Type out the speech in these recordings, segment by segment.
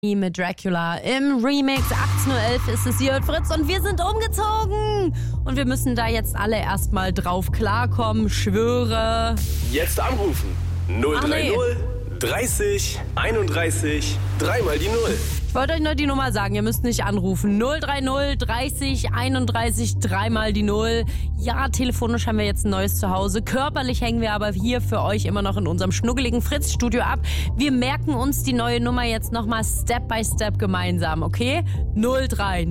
mit Dracula im Remix. 18.11 Uhr ist es hier, Fritz, und wir sind umgezogen. Und wir müssen da jetzt alle erstmal drauf klarkommen, schwöre. Jetzt anrufen. 030 30 31 3 die 0. Ich wollte euch nur die Nummer sagen, ihr müsst nicht anrufen. 030 30 31 3 die 0. Ja, telefonisch haben wir jetzt ein neues Zuhause. Körperlich hängen wir aber hier für euch immer noch in unserem schnuggeligen Fritz-Studio ab. Wir merken uns die neue Nummer jetzt nochmal Step by Step gemeinsam, okay? 030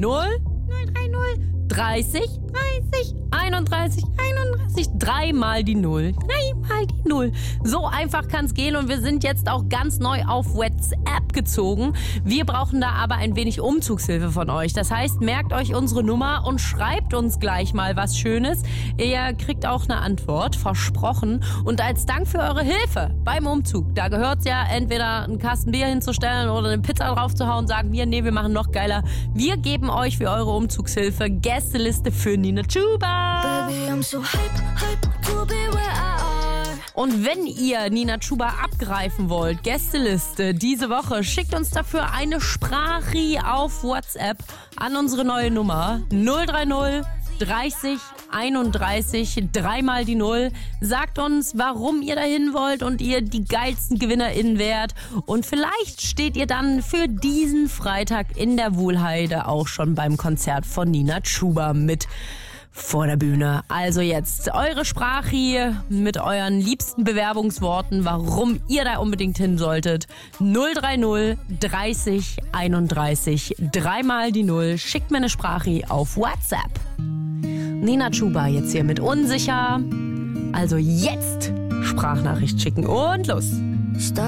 30 31 3 die 0. 3 die 0. So einfach kann's gehen und wir sind jetzt auch ganz neu auf WhatsApp gezogen. Wir brauchen da aber ein wenig Umzugshilfe von euch. Das heißt, merkt euch unsere Nummer und schreibt uns gleich mal was Schönes. Ihr kriegt auch eine Antwort, versprochen. Und als Dank für eure Hilfe beim Umzug, da gehört's ja entweder einen Kasten Bier hinzustellen oder eine Pizza draufzuhauen, sagen wir, nee, wir machen noch geiler. Wir geben euch für eure Umzugshilfe Gästeliste für Nina Chuba. Baby, I'm so hype to be where I are. Und wenn ihr Nina Chuba abgreifen wollt, Gästeliste diese Woche, schickt uns dafür eine Sprachri auf WhatsApp an unsere neue Nummer 030 30 31 3 die 0. Sagt uns, warum ihr dahin wollt und ihr die geilsten GewinnerInnen wärt. Und vielleicht steht ihr dann für diesen Freitag in der Wuhlheide auch schon beim Konzert von Nina Chuba mit vor der Bühne. Also jetzt eure Sprache mit euren liebsten Bewerbungsworten, warum ihr da unbedingt hin solltet. 030 30 31 3 die 0. Schickt mir eine Sprache auf WhatsApp. Nina Chuba jetzt hier mit Unsicher. Also jetzt Sprachnachricht schicken und los.